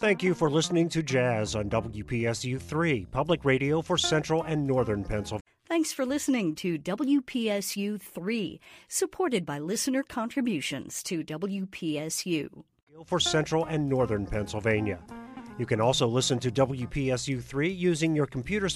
Thank you for listening to Jazz on WPSU 3, public radio for Central and Northern Pennsylvania. Thanks for listening to WPSU 3, supported by listener contributions to WPSU. For Central and Northern Pennsylvania. You can also listen to WPSU 3 using your computer